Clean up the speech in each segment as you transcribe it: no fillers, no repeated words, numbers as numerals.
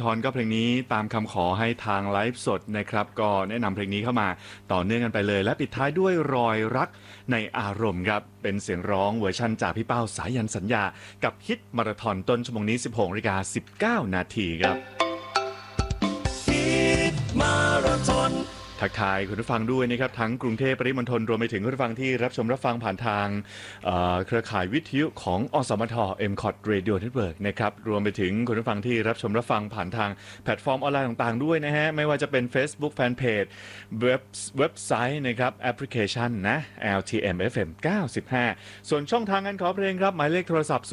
ทรก็เพลงนี้ตามคำขอให้ทางไลฟ์สดนะครับก็แนะนำเพลงนี้เข้ามาต่อเนื่องกันไปเลยและปิดท้ายด้วยรอยรักในอารมณ์ครับเป็นเสียงร้องเวอร์ชันจากพี่เป้าสายันสัญญากับฮิตมาราธอนต้นชั่วโมงนี้ 16:19 นาทีครับฮิตมาราธอนทักทายคุณผู้ฟังด้วยนะครับทั้งกรุงเทพปริมณฑลรวมไปถึงคุณผู้ฟังที่รับชมรับฟังผ่านทางเครือข่ายวิทยุของอสมท MCOT Radio Network นะครับรวมไปถึงคุณผู้ฟังที่รับชมรับฟังผ่านทางแพลตฟอร์มออนไลน์ต่างๆด้วยนะฮะไม่ว่าจะเป็น Facebook Fanpage เว็บไซต์นะครับแอปพลิเคชันนะ LTM FM 95ส่วนช่องทางการขอเพลงครับหมายเลขโทรศัพท์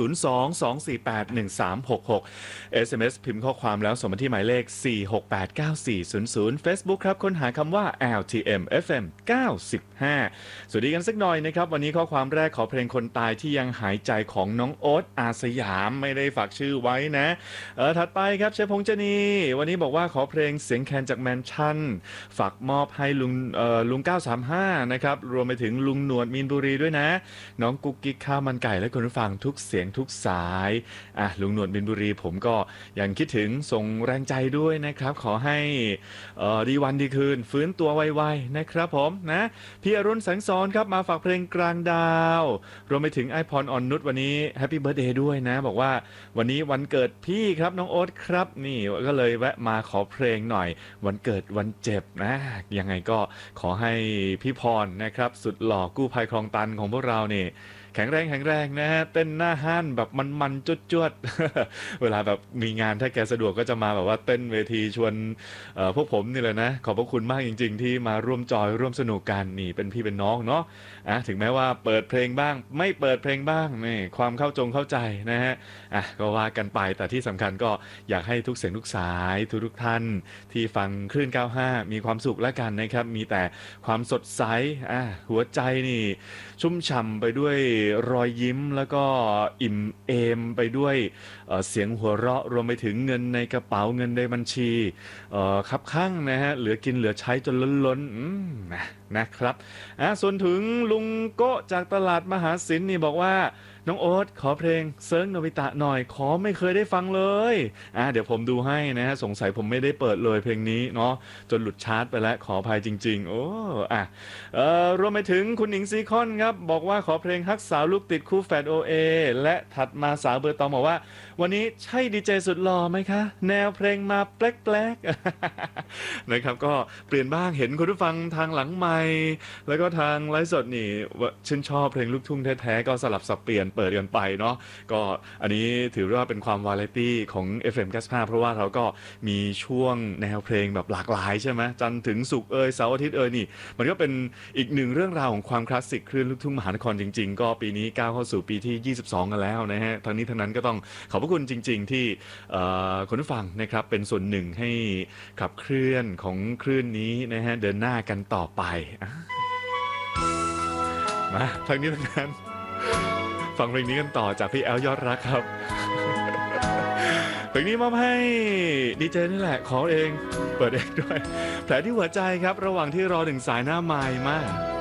02-248-1366 SMS พิมพ์ข้อความแล้วส่งมาที่หมายเลข 4689400 Facebook ครับค้นหาคำว่า LTM FM 95สวัสดีกันสักหน่อยนะครับวันนี้ข้อความแรกขอเพลงคนตายที่ยังหายใจของน้องโอ๊ตอาสยามไม่ได้ฝากชื่อไว้นะถัดไปครับเชฟพงษ์เจนีวันนี้บอกว่าขอเพลงเสียงแคนจากแมนชั่นฝากมอบให้ลุง935นะครับรวมไปถึงลุงหนวดมีนบุรีด้วยนะน้องกุ๊กกิ๊กข้าวมันไก่และคุณผู้ฟังทุกเสียงทุกสายลุงหนวดมีนบุรีผมก็ยังคิดถึงส่งแรงใจด้วยนะครับขอให้ดีวันดีคืนฟื้นตัวไวๆนะครับผมนะพี่อรุณแสงสอนครับมาฝากเพลงกลางดาวรวมไปถึงไอพรอ่อนนุชวันนี้แฮปปี้เบิร์ธเดย์ด้วยนะบอกว่าวันนี้วันเกิดพี่ครับน้องโอ๊ตครับนี่ก็เลยแวะมาขอเพลงหน่อยวันเกิดวันเจ็บนะยังไงก็ขอให้พี่พรนะครับสุดหล่อกู้ภัยคลองตันของพวกเราเนี่ยแข็งแรงนะฮะเต้นหน้าห้านแบบมันจวดเวลาแบบมีงานถ้าแกสะดวกก็จะมาแบบว่าเต้นเวทีชวนพวกผมนี่แหละนะขอบพระคุณมากจริงๆที่มาร่วมจอยร่วมสนุกกันนี่เป็นพี่เป็นน้องเนาะถึงแม้ว่าเปิดเพลงบ้างไม่เปิดเพลงบ้างนี่ความเข้าใจนะฮะก็ว่ากันไปแต่ที่สำคัญก็อยากให้ทุกเสียงทุกสายทุกท่านที่ฟังคลื่น95มีความสุขแล้วกันนะครับมีแต่ความสดใสหัวใจนี่ชุ่มฉ่ำไปด้วยรอยยิ้มแล้วก็อิ่มเอมไปด้วยเสียงหัวเราะรวมไปถึงเงินในกระเป๋าเงินในบัญชีคับข้างนะฮะเหลือกินเหลือใช้จนล้นนะครับส่วนถึงลุงโกะจากตลาดมหาศิลป์นี่บอกว่าน้องโอ๊ตขอเพลงเซิร์งโนบิตะหน่อยขอไม่เคยได้ฟังเลยเดี๋ยวผมดูให้นะฮะสงสัยผมไม่ได้เปิดเลยเพลงนี้เนาะจนหลุดชาร์ตไปแล้วขออภัยจริงๆโอ้รวมไปถึงคุณหญิงซีคอนครับบอกว่าขอเพลงฮักสาวลูกติดคู่แฝดโอเอและถัดมาสาวเบอร์ตองบอกว่าวันนี้ใช่ดีเจสุดหล่อไหมคะแนวเพลงมาแปลกๆนะครับก็เปลี่ยนบ้างเห็นคุณผู้ฟังทางหลังไมค์แล้วก็ทางไลฟ์สดนี่ชื่นชอบเพลงลูกทุ่งแท้ๆก็สลับสับเปลี่ยนเปิดกันไปเนาะก็อันนี้ถือว่าเป็นความวาไรตี้ของ FM 95เพราะว่าเราก็มีช่วงแนวเพลงแบบหลากหลายใช่ไหมจันทร์ถึงศุกร์เสาร์อาทิตย์นี่มันก็เป็นอีกหนึ่งเรื่องราวของความคลาสสิกคลื่นลูกทุ่งมหานครจริงๆก็ปีนี้ก้าวเข้าสู่ปีที่22กันแล้วนะฮะทั้งนี้ทั้งนั้นก็ต้องขอบพระคุณจริงๆที่คุณผู้ฟังนะครับเป็นส่วนหนึ่งให้ขับเคลื่อนของคลื่นนี้นะฮะเดินหน้ากันต่อไปมาทั้งนี้ทั้งนั้นฟังเพลงนี้กันต่อจากพี่แอลยอดรักครับเพลงนี้มอบให้ดีเจนี่แหละขอเองเปิดเองด้วยแผลที่หัวใจครับระหว่างที่รอถึงสายหน้าไมค์มาก